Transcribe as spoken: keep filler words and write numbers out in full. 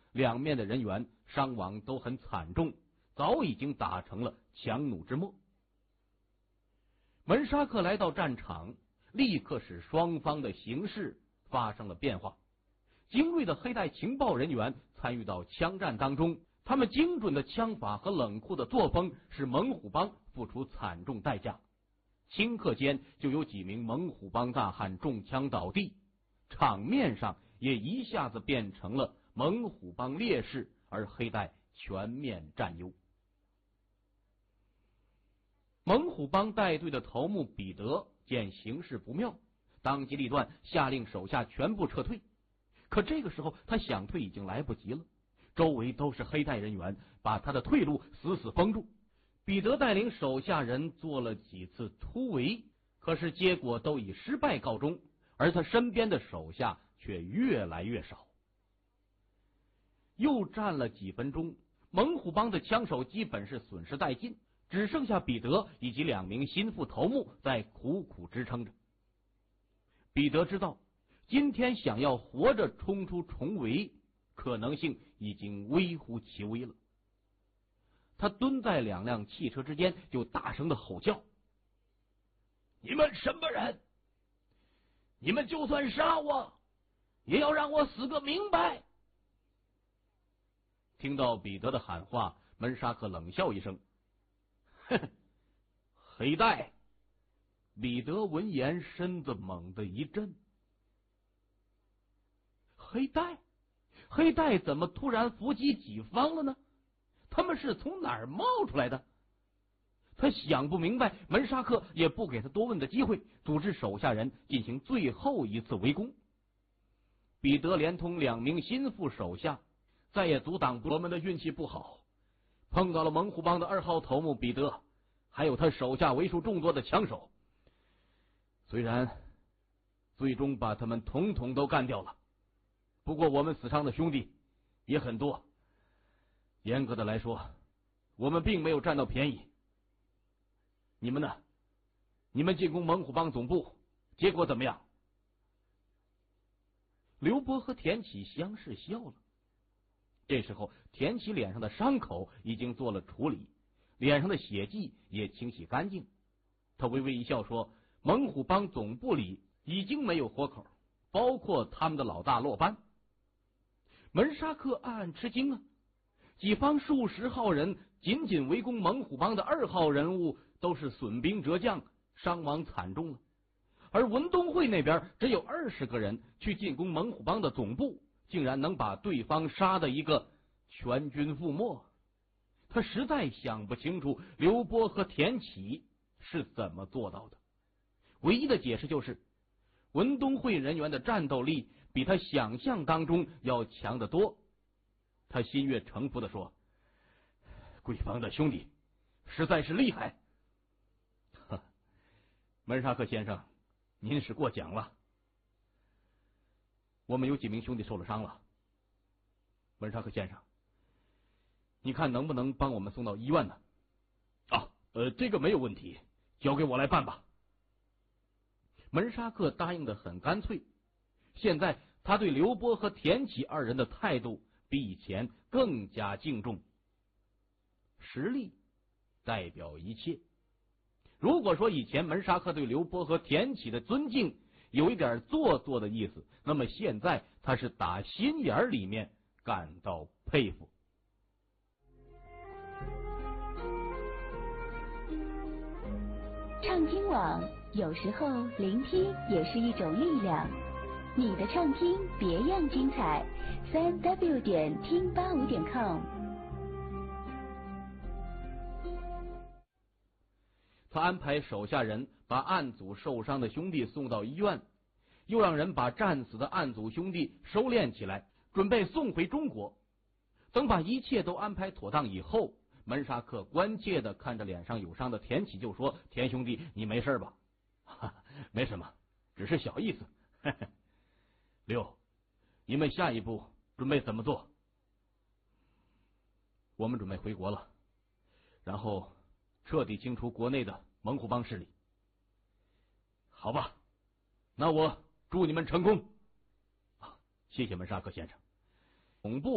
两面的人员伤亡都很惨重，早已经打成了强弩之末。门沙克来到战场，立刻使双方的形势发生了变化。精锐的黑带情报人员参与到枪战当中，他们精准的枪法和冷酷的作风使猛虎帮付出惨重代价。顷刻间就有几名猛虎帮大汉中枪倒地，场面上也一下子变成了猛虎帮劣势，而黑带全面占优。猛虎帮带队的头目彼得见形势不妙，当机立断下令手下全部撤退。可这个时候他想退已经来不及了，周围都是黑带人员，把他的退路死死封住。彼得带领手下人做了几次突围，可是结果都以失败告终，而他身边的手下却越来越少。又战了几分钟，猛虎帮的枪手基本是损失殆尽，只剩下彼得以及两名心腹头目在苦苦支撑着。彼得知道今天想要活着冲出重围，可能性已经微乎其微了。他蹲在两辆汽车之间，就大声的吼叫：你们什么人？你们就算杀我，也要让我死个明白！听到彼得的喊话，门沙克冷笑一声：哼，黑带！彼得闻言身子猛地一震。黑带？黑带怎么突然伏击己方了呢？他们是从哪儿冒出来的？他想不明白，门沙克也不给他多问的机会，组织手下人进行最后一次围攻。彼得连同两名心腹手下再也阻挡不了。我们的运气不好，碰到了猛虎帮的二号头目彼得，还有他手下为数众多的枪手。虽然最终把他们统统都干掉了，不过我们死伤的兄弟也很多。严格的来说，我们并没有占到便宜。你们呢？你们进攻猛虎帮总部，结果怎么样？刘波和田启相视笑了。这时候，田启脸上的伤口已经做了处理，脸上的血迹也清洗干净。他微微一笑说：猛虎帮总部里已经没有活口，包括他们的老大洛班。门沙克暗暗吃惊啊！己方数十号人仅仅围攻猛虎帮的二号人物都是损兵折将，伤亡惨重了。而文东会那边只有二十个人去进攻猛虎帮的总部，竟然能把对方杀得一个全军覆没。他实在想不清楚刘波和田启是怎么做到的。唯一的解释就是文东会人员的战斗力比他想象当中要强得多。他心悦诚服地说：贵方的兄弟实在是厉害。呵，门沙克先生，您是过奖了。我们有几名兄弟受了伤了。门沙克先生，你看能不能帮我们送到医院呢？啊，呃，这个没有问题，交给我来办吧。门沙克答应的很干脆。现在他对刘波和田启二人的态度比以前更加敬重。实力代表一切。如果说以前门沙克对刘波和田启的尊敬有一点做作的意思，那么现在他是打心眼里面感到佩服。 畅听网，有时候聆听也是一种力量。你的畅听别样精彩，三 w 点听八五点 com。 他安排手下人把案组受伤的兄弟送到医院，又让人把战死的案组兄弟收敛起来，准备送回中国。等把一切都安排妥当以后，门沙克关切地看着脸上有伤的田启，就说：田兄弟，你没事吧？哈，没什么，只是小意思。呵呵。六，你们下一步准备怎么做？我们准备回国了，然后彻底清除国内的猛虎帮势力。好吧，那我祝你们成功。谢谢门沙克先生。总部